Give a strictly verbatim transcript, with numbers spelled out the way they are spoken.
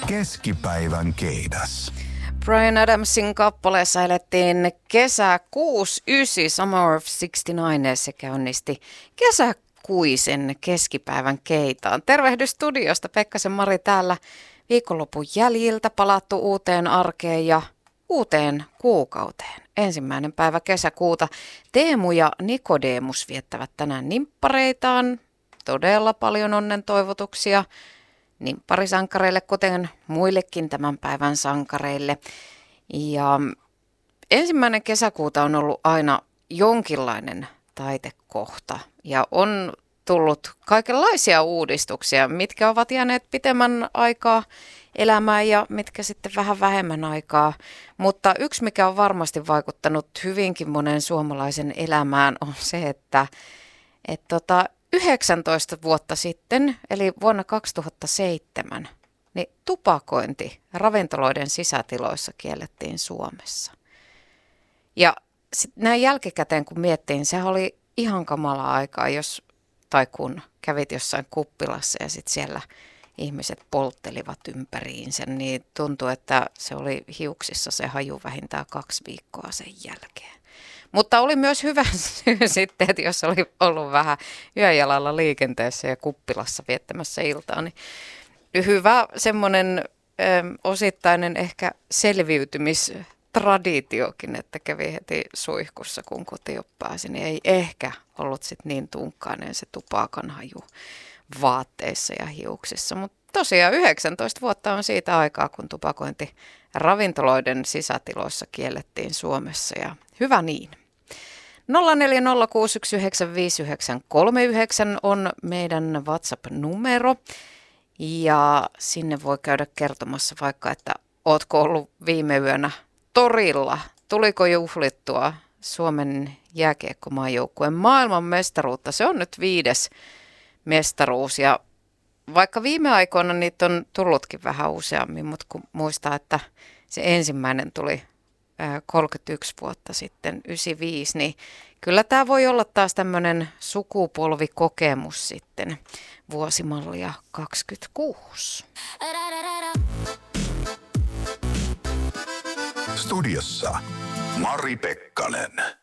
Keskipäivän keidas. Bryan Adamsin kappaleessa elettiin kesä kuusikymmentäyhdeksän, Summer of sixty-nine, se käynnisti kesäkuisen keskipäivän keitaan. Tervehdys studiosta, Pekkasen Mari täällä viikonlopun jäljiltä, palattu uuteen arkeen ja uuteen kuukauteen. Ensimmäinen päivä kesäkuuta. Teemu ja Nikodemus viettävät tänään nimppareitaan. Todella paljon onnen toivotuksia nimpparisankareille, kuten muillekin tämän päivän sankareille. Ja ensimmäinen kesäkuuta on ollut aina jonkinlainen taitekohta ja on tullut kaikenlaisia uudistuksia, mitkä ovat jääneet pitemmän aikaa elämään ja mitkä sitten vähän vähemmän aikaa. Mutta yksi, mikä on varmasti vaikuttanut hyvinkin monen suomalaisen elämään, on se, että et tota, yhdeksäntoista vuotta sitten, eli vuonna kaksituhattaseitsemän, niin tupakointi ravintoloiden sisätiloissa kiellettiin Suomessa. Ja sitten näin jälkikäteen kun miettiin, sehän oli ihan kamalaa aikaa, jos tai kun kävit jossain kuppilassa ja sitten siellä ihmiset polttelivat ympäriinsä, niin tuntui, että se oli hiuksissa se haju vähintään kaksi viikkoa sen jälkeen. Mutta oli myös hyvä syy sitten, että jos oli ollut vähän yöjalalla liikenteessä ja kuppilassa viettämässä iltaa, niin hyvä semmoinen ö, osittainen ehkä selviytymistraditiokin, että kävi heti suihkussa, kun kotiin pääsi, niin ei ehkä ollut sit niin tunkkainen se tupakan haju vaatteissa ja hiuksissa. Mutta tosiaan yhdeksäntoista vuotta on siitä aikaa, kun tupakointi ravintoloiden sisätiloissa kiellettiin Suomessa ja hyvä niin. nolla neljä nolla kuusi yksi yhdeksän viisi yhdeksän kolme yhdeksän on meidän WhatsApp-numero ja sinne voi käydä kertomassa vaikka, että ootko ollut viime yönä torilla. Tuliko juhlittua Suomen jääkiekkomaajoukkueen maailman mestaruutta? Se on nyt viides mestaruus ja vaikka viime aikoina niitä on tullutkin vähän useammin, mutta kun muistaa, että se ensimmäinen tuli kolmekymmentäyksi vuotta sitten, yhdeksänkymmentäviisi, niin kyllä tämä voi olla taas tämmöinen sukupolvikokemus sitten vuosimallia kaksikymmentäkuusi. Studiossa Mari Pekkanen.